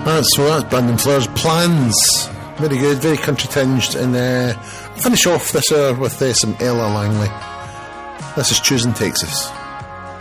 That's Brandon Fleurs' Plans. Very good, very country tinged. And finish off this hour with some Ella Langley. This is Choosing Texas.